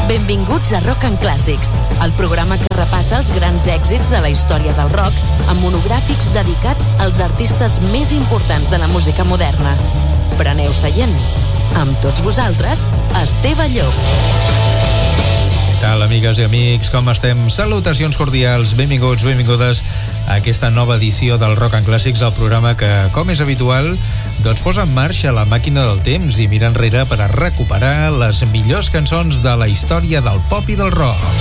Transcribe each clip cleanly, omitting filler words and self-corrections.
Benvinguts a Rock and Classics, el programa que repassa els grans èxits de la història del rock amb monogràfics dedicats als artistes més importants de la música moderna. Preneu seient. Amb tots vosaltres, Esteve Llop. Què tal, amigues i amics? Com estem? Salutacions cordials, benvinguts, benvingudes a aquesta nova edició del Rock and Classics, el programa que, com és habitual, doncs posa en marxa la màquina del temps i mira enrere per a recuperar les millors cançons de la història del pop i del rock.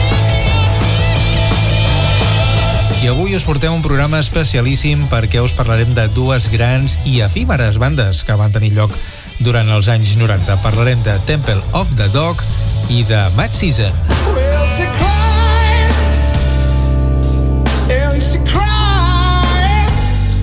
I avui us portem un programa especialíssim perquè us parlarem de dues grans i efímeres bandes que van tenir lloc durant els anys 90. Parlarem de Temple of the Dog i de Mad Season. Well, she cries, and she cries.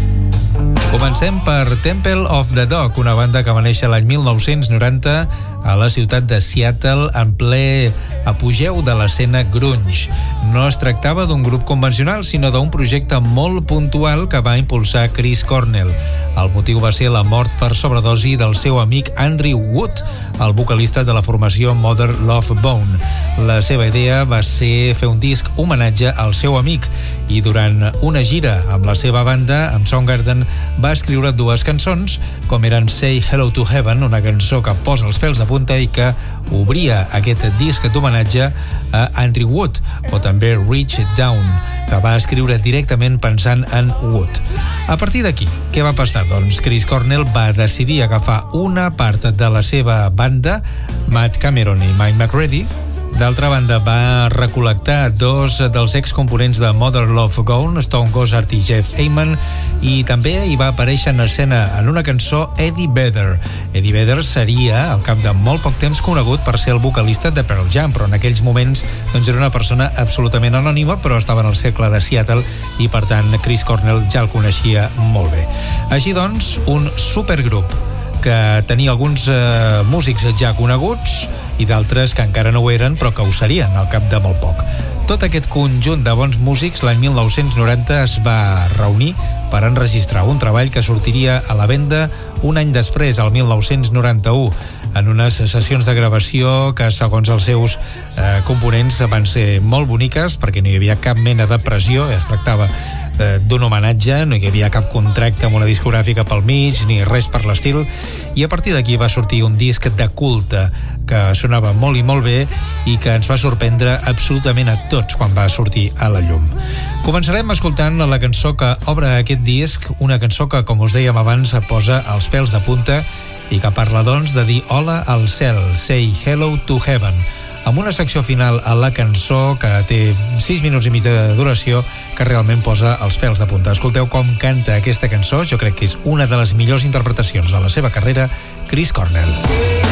Comencem per Temple of the Dog, una banda que va néixer l'any 1990 a la ciutat de Seattle en ple apogeu de l'escena grunge. No es tractava d'un grup convencional, sinó d'un projecte molt puntual que va impulsar Chris Cornell. El motiu va ser la mort per sobredosi del seu amic Andrew Wood, el vocalista de la formació Mother Love Bone. La seva idea va ser fer un disc homenatge al seu amic i durant una gira amb la seva banda, amb Soundgarden, va escriure dues cançons, com eren Say Hello to Heaven, una cançó que posa els pèls de punta i que obria aquest disc d'homenatge a Andrew Wood, o també Reach Down, que va escriure directament pensant en Wood. A partir d'aquí, què va passar? Doncs Chris Cornell va decidir agafar una part de la seva banda, Matt Cameron i Mike McCready. D'altra banda, va recol·lectar dos dels excomponents de Mother Love Bone, Stone Gossard i Jeff Ament, i també hi va aparèixer en escena en una cançó Eddie Vedder. Eddie Vedder seria, al cap de molt poc temps, conegut per ser el vocalista de Pearl Jam, però en aquells moments doncs, era una persona absolutament anònima, però estava en el cercle de Seattle i, per tant, Chris Cornell ja el coneixia molt bé. Així doncs, un supergrup que tenia alguns músics ja coneguts i d'altres que encara no ho eren però que ho serien al cap de molt poc. Tot aquest conjunt de bons músics l'any 1990 es va reunir per enregistrar un treball que sortiria a la venda un any després, el 1991, en unes sessions de gravació que, segons els seus components, van ser molt boniques perquè no hi havia cap mena de pressió, es tractava d'un homenatge, no hi havia cap contracte amb una discogràfica pel mig ni res per l'estil, i a partir d'aquí va sortir un disc de culte que sonava molt i molt bé i que ens va sorprendre absolutament a tots quan va sortir a la llum. Començarem escoltant la cançó que obre aquest disc, una cançó que, com us dèiem abans, posa els pèls de punta i que parla, doncs, de dir hola al cel, say hello to heaven, amb una secció final a la cançó que té 6 minuts i mig de duració que realment posa els pèls de punta. Escolteu com canta aquesta cançó, jo crec que és una de les millors interpretacions de la seva carrera, Chris Cornell.